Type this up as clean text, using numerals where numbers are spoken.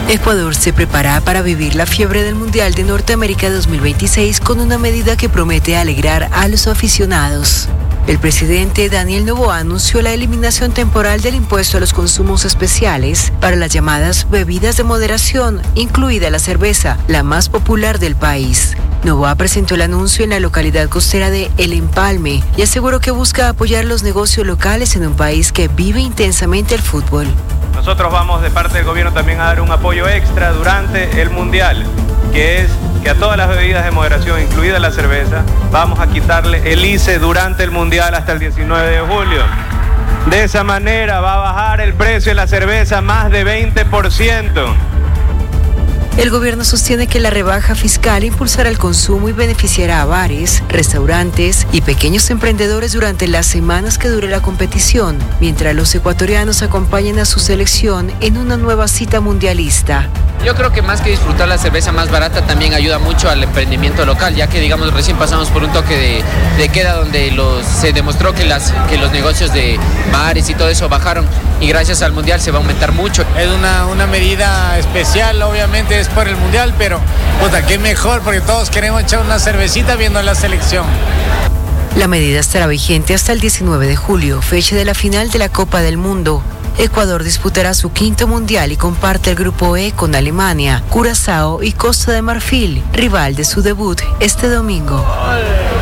Ecuador se prepara para vivir la fiebre del Mundial de Norteamérica 2026 con una medida que promete alegrar a los aficionados. El presidente Daniel Noboa anunció la eliminación temporal del impuesto a los consumos especiales para las llamadas bebidas de moderación, incluida la cerveza, la más popular del país. Noboa presentó el anuncio en la localidad costera de El Empalme y aseguró que busca apoyar los negocios locales en un país que vive intensamente el fútbol. Nosotros vamos de parte del gobierno también a dar un apoyo extra durante el Mundial, que es que a todas las bebidas de moderación, incluida la cerveza, vamos a quitarle el ICE durante el Mundial hasta el 19 de julio. De esa manera va a bajar el precio de la cerveza más de 20%. El gobierno sostiene que la rebaja fiscal impulsará el consumo y beneficiará a bares, restaurantes y pequeños emprendedores durante las semanas que dure la competición, mientras los ecuatorianos acompañan a su selección en una nueva cita mundialista. Yo creo que más que disfrutar la cerveza más barata también ayuda mucho al emprendimiento local, ya que digamos recién pasamos por un toque de queda donde se demostró que los negocios de bares y todo eso bajaron y gracias al Mundial se va a aumentar mucho. Es una medida especial, obviamente es por el Mundial, pero puta, qué mejor porque todos queremos echar una cervecita viendo la selección. La medida estará vigente hasta el 19 de julio, fecha de la final de la Copa del Mundo. Ecuador disputará su quinto mundial y comparte el grupo E con Alemania, Curazao y Costa de Marfil, rival de su debut este domingo.